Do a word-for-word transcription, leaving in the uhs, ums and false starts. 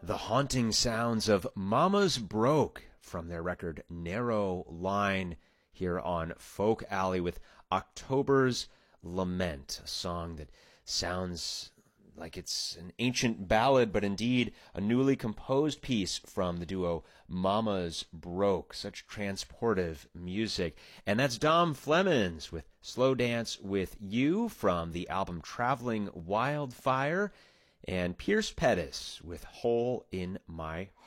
The haunting sounds of Mama's Broke from their record Narrow Line here on Folk Alley with October's Lament, a song that sounds like it's an ancient ballad, but indeed a newly composed piece from the duo Mama's Broke. Such transportive music. And that's Dom Flemons with Slow Dance With You from the album Traveling Wildfire, and Pierce Pettis with Hole in My